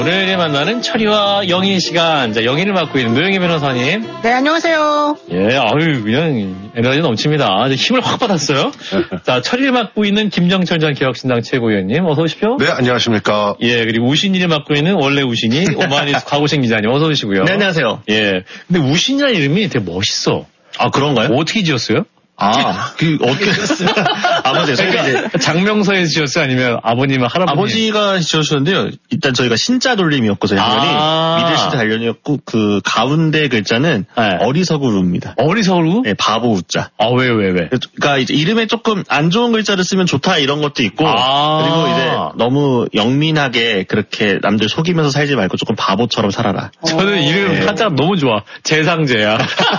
오늘 만나는 철이와 영희 시간. 자, 영희를 맡고 있는 노영희 변호사님. 네, 안녕하세요. 예, 아유, 그냥 에너지 넘칩니다. 힘을 확 받았어요. 자, 철이를 맡고 있는 김정철 전 개혁신당 최고위원님, 어서 오십시오. 네, 안녕하십니까. 예, 그리고 우신이를 맡고 있는 원래 우신이 오마니스 과고생 기자님, 어서 오시고요. 네, 안녕하세요. 예, 근데 우신이라는 이름이 되게 멋있어. 아, 그런가요? 어떻게 지었어요? 어떻게 지었어요? 아버지, 그러니까 장명서에서 지었어요? 아니면 아버님은 할아버지? 아버지가 지어주셨는데요. 일단 저희가 신자 돌림이었고, 저희 이름이 믿을 신자 단련이었고, 그 가운데 글자는 네. 어리석으루입니다. 어리석으루? 네, 바보 우자. 아, 왜? 그러니까 이제 이름에 조금 안 좋은 글자를 쓰면 좋다 이런 것도 있고, 그리고 이제 너무 영민하게 그렇게 남들 속이면서 살지 말고 조금 바보처럼 살아라. 저는 이름 한자가 너무 좋아. 재상제야.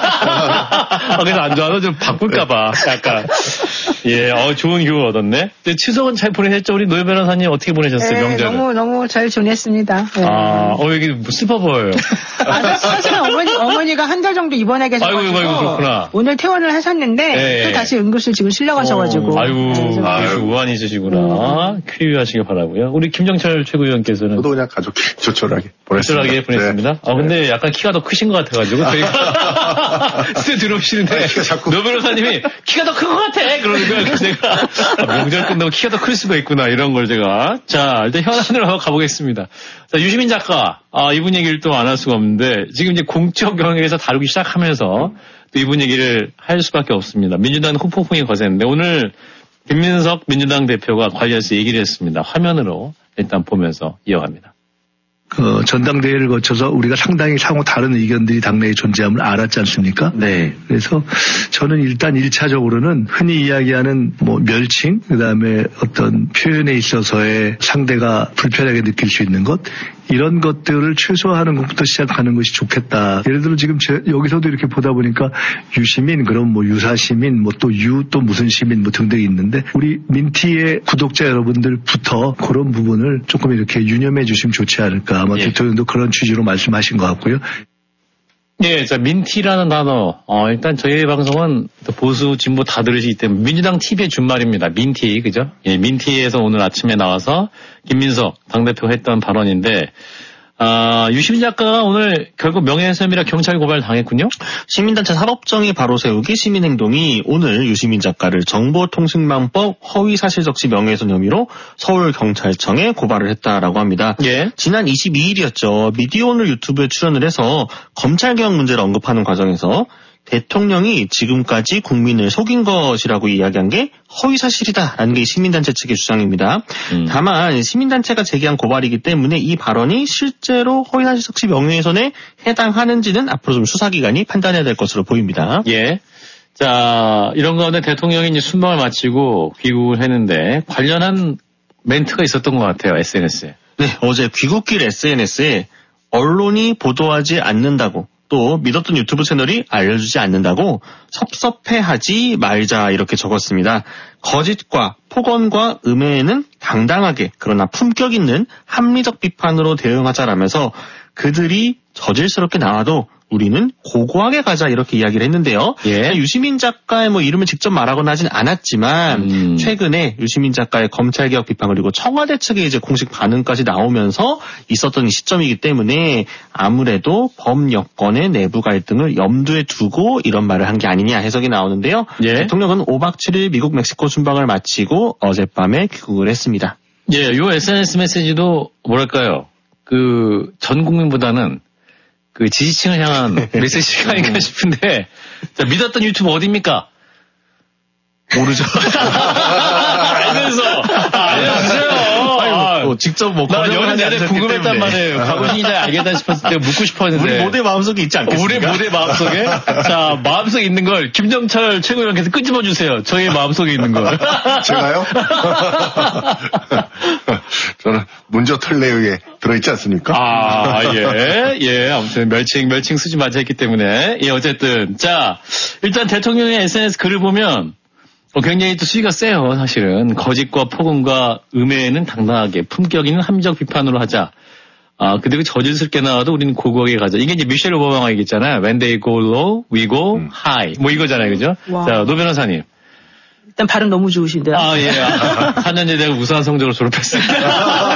그래서 안 좋아서 좀 바꿀까봐. 약간. 예, 좋은 교훈 얻었네. 근데 추석은 잘 보내셨죠? 우리 노예 변호사님 어떻게 보내셨어요, 네, 명절을? 너무 잘 지냈습니다. 네. 여기 슬퍼 보여요. 사실은 어머니가 한 달 정도 입원해 계셔가지고. 아이고, 그렇구나. 오늘 퇴원을 하셨는데, 네. 또 다시 응급실 지금 실려가셔가지고. 우환이 있으시구나. 쾌유하시길 바라고요. 우리 김정철 최고위원께서는. 저도 그냥 가족끼리 조촐하게 보냈습니다. 조촐하게 보냈습니다. 네. 근데 약간 키가 더 크신 것 같아가지고, 저희가 스튜디오 들어오시는데, 노 변호사님이 키가 더 큰 것 같아! 그러는 거예요. 그래서 제가, 명절 끝나고 키가 더 클 수가 있구나, 이런 걸 제가. 자, 일단 현안으로 한번 가보겠습니다. 자, 유시민 작가, 이분 얘기를 또 안 할 수가 없는데, 지금 이제 공적 영역에서 다루기 시작하면서, 또 이분 얘기를 할 수밖에 없습니다. 민주당 후폭풍이 거셌는데, 오늘, 김민석 민주당 대표가 관련해서 얘기를 했습니다. 화면으로 일단 보면서 이어갑니다. 전당대회를 거쳐서 우리가 상당히 상호 다른 의견들이 당내에 존재함을 알았지 않습니까? 네. 그래서 저는 일단 1차적으로는 흔히 이야기하는 멸칭, 그 다음에 어떤 표현에 있어서의 상대가 불편하게 느낄 수 있는 것, 이런 것들을 최소화하는 것부터 시작하는 것이 좋겠다. 예를 들어 지금 여기서도 이렇게 보다 보니까 유시민, 그럼 유사시민, 또 무슨 시민 등등이 있는데, 우리 민티의 구독자 여러분들부터 그런 부분을 조금 이렇게 유념해 주시면 좋지 않을까. 아마 대통령도 그런 취지로 말씀하신 것 같고요. 예, 자, 민티라는 단어. 일단 저희 방송은 보수, 진보 다 들으시기 때문에 민주당 TV의 준말입니다. 민티, 그죠? 예, 민티에서 오늘 아침에 나와서 김민석 당대표가 했던 발언인데, 유시민 작가가 오늘 결국 명예훼손이라 경찰 고발 당했군요? 시민단체 사법정의 바로 세우기 시민행동이 오늘 유시민 작가를 정보통신망법 허위사실적시 명예훼손 혐의로 서울경찰청에 고발을 했다라고 합니다. 예. 지난 22일이었죠. 미디어오늘 유튜브에 출연을 해서 검찰개혁 문제를 언급하는 과정에서 대통령이 지금까지 국민을 속인 것이라고 이야기한 게 허위사실이다라는 게 시민단체 측의 주장입니다. 다만 시민단체가 제기한 고발이기 때문에 이 발언이 실제로 허위사실적시 명예훼손에 해당하는지는 앞으로 좀 수사기관이 판단해야 될 것으로 보입니다. 예. 자, 이런 가운데 대통령이 이제 순방을 마치고 귀국을 했는데 관련한 멘트가 있었던 것 같아요, SNS에. 네, 어제 귀국길 SNS에 언론이 보도하지 않는다고, 또 믿었던 유튜브 채널이 알려주지 않는다고 섭섭해하지 말자 이렇게 적었습니다. 거짓과 폭언과 음해에는 당당하게 그러나 품격 있는 합리적 비판으로 대응하자라면서 그들이 저질스럽게 나와도 우리는 고고하게 가자 이렇게 이야기를 했는데요. 예. 유시민 작가의 이름을 직접 말하거나 하진 않았지만 최근에 유시민 작가의 검찰개혁 비판 그리고 청와대 측의 이제 공식 반응까지 나오면서 있었던 시점이기 때문에 아무래도 범여권의 내부 갈등을 염두에 두고 이런 말을 한 게 아니냐 해석이 나오는데요. 예. 대통령은 5박 7일 미국 멕시코 순방을 마치고 어젯밤에 귀국을 했습니다. 예, 요 SNS 메시지도 뭐랄까요? 전 국민보다는 지지층을 향한 메시지가 아닌가 싶은데, 자, 믿었던 유튜브 어디입니까? 모르죠. 알려주세요. 직접 나 여름 내내 궁금했단 말이에요. 과거신이자 알겠다 싶었을 때 묻고 싶었는데. 우리 모두의 마음속에 있지 않겠습니까? 우리 모두의 마음속에? 자, 마음속에 있는 걸 김정철 최고위원께서 끄집어주세요. 저희 마음속에 있는 걸. 제가요? 저는 문저 털레에 들어있지 않습니까? 예. 아무튼 멸칭 쓰지 마자 했기 때문에. 예, 어쨌든. 자, 일단 대통령의 SNS 글을 보면, 굉장히 또 수위가 세요, 사실은. 거짓과 폭언과 음해에는 당당하게, 품격 있는 합리적 비판으로 하자. 그들이 저질스럽게 나와도 우리는 고고하게 가자. 이게 이제 미셸 오바마가 얘기했잖아요. When they go low, we go high. 이거잖아요, 그죠? 와. 자, 노 변호사님. 일단 발음 너무 좋으신데요. 예. 4년제 내가 우수한 성적으로 졸업했습니다.